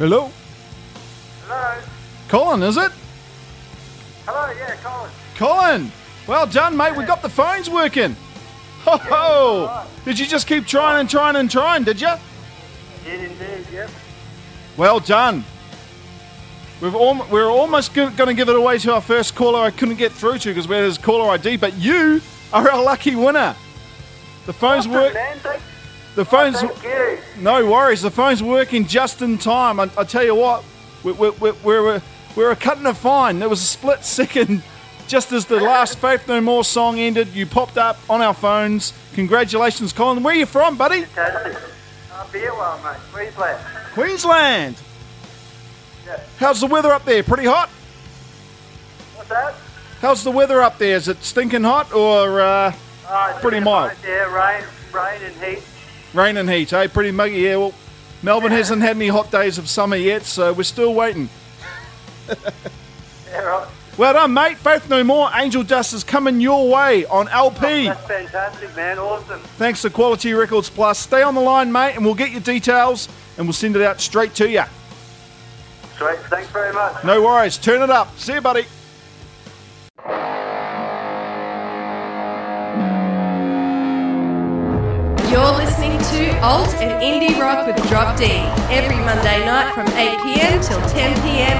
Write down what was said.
Hello? Hello? Colin, is it? Hello, yeah, Colin. Colin! Well done, mate. We got the phones working. Ho ho! right. Did you just keep trying, did you? Did indeed, yep. Well done. We're almost going to give it away to our first caller I couldn't get through to because we had his caller ID, but you are our lucky winner. The phone's Awesome, man. The phone's Thank you. no worries. The phone's working just in time. I tell you what, we're cutting a fine. There was a split second, just as the last Faith No More song ended. You popped up on our phones. Congratulations, Colin. Where are you from, buddy? Fantastic. Beerwell, mate. Queensland. Queensland. Yeah. How's the weather up there? Pretty hot? What's that? How's the weather up there? Is it stinking hot or It's pretty been mild? Yeah, rain and heat. Rain and heat, eh? Pretty muggy, yeah. Well, Melbourne hasn't had any hot days of summer yet, so we're still waiting. Yeah, right. Well done, mate. Faith No More, Angel Dust is coming your way on LP. That's fantastic, man. Awesome. Thanks to Quality Records Plus. Stay on the line, mate, and we'll get your details and we'll send it out straight to you. Sweet. Thanks very much. No worries. Turn it up. See you, buddy. You're listening to Alt and Indie Rock with Drop D every Monday night from 8 p.m. till 10 p.m.